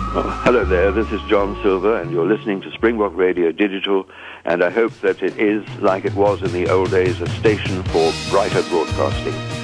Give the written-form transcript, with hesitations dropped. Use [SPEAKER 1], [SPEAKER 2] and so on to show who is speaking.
[SPEAKER 1] Hello there, this is John Silver, and you're listening to Springbok Radio Digital, and I hope that it is, like it was in the old days, a station for brighter broadcasting.